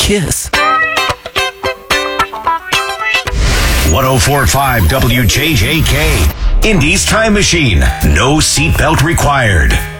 kiss. 104.5 WJJK. Indy's Time Machine. No seatbelt required.